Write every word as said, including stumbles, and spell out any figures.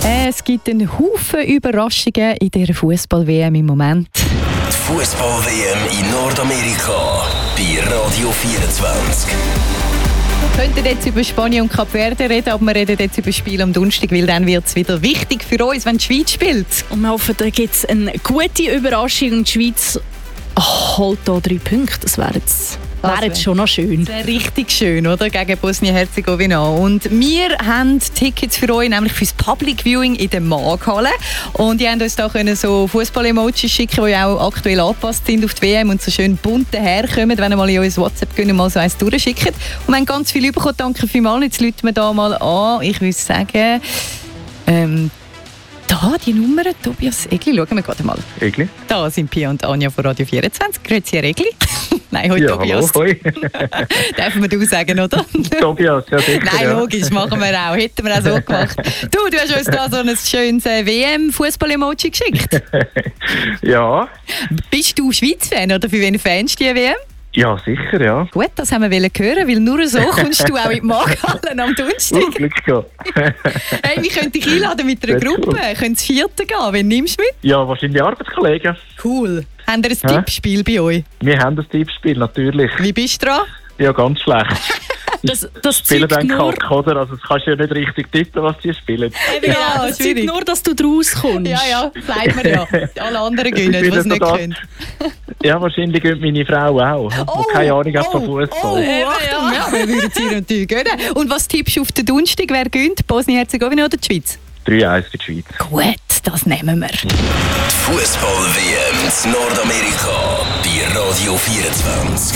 Es gibt einen Haufen Überraschungen in dieser Fußball-W M im Moment. Die Fußball-W M in Nordamerika bei Radio vierundzwanzig. Wir könnten jetzt über Spanien und Kap Verde reden, aber wir reden jetzt über das Spiel am Donnerstag, weil dann wird es wieder wichtig für uns, wenn die Schweiz spielt. Und wir hoffen, da gibt es eine gute Überraschung und die Schweiz holt hier drei Punkte. Das wäre jetzt, wär jetzt schon noch schön. Das wäre richtig schön, oder? Gegen Bosnien-Herzegowina. Und wir haben Tickets für euch, nämlich fürs Public Viewing in der Maaghalle. Und ihr habt uns da können so Fußball-Emojis schicken, die auch aktuell angepasst sind auf die W M und so schön bunt daherkommen, wenn ihr mal in unser WhatsApp gehen und mal so eins durchschickt. Und wir haben ganz viel bekommen. Danke vielmals. Jetzt rufen wir da mal an. Ich würde sagen, ähm, da, die Nummer, Tobias Egli, schauen wir gerade mal. Egli? Da sind Pia und Anja von Radio vierundzwanzig. Grüezi, Herr Egli. Nein, heute Ja, Tobias. hallo, hoi. Dürfen wir du sagen, oder? Tobias, ja sicher. Nein, ja. logisch, machen wir auch. Hätten wir auch so gemacht. Du, du hast uns da so ein schönes W M-Fußball-Emoji geschickt. Ja. Bist du Schweiz-Fan oder für wen fanst du die W M? Ja, sicher, ja. Gut, das haben wir hören, weil nur so kommst du auch in die Maaghalle am Donnerstag. Uh, Glück gehabt. Hey, wir können dich einladen mit einer Sehr Gruppe. cool. Können ins Vierte gehen. Wen nimmst du mit? Ja, wahrscheinlich Arbeitskollegen. Cool. Habt ihr ein Hä? Tippspiel bei euch? Wir haben das Tippspiel, natürlich. Wie bist du dran? Ja, ganz schlecht. Das, das Spielen zeigt dann nur, Kack, oder? Also, das kannst du ja nicht richtig tippen, was die spielen. ja, Ja, das zeigt schwierig. nur, dass du draus kommst. Ja, ja, sagt man ja. Alle anderen Ich gewinnen, bin die es nicht sogar- können. Ja, wahrscheinlich gönnt meine Frau auch. Die keine Ahnung hat von oh, Fußball. oh, Achtung, ja, wir würden sie natürlich gönnen. Und was tippst du auf den Donnerstag? Wer gönnt? Bosnien-Herzegowina oder die Schweiz? drei eins für die Schweiz. Gut, das nehmen wir. Die Fußball-W M in Nordamerika bei Radio vierundzwanzig.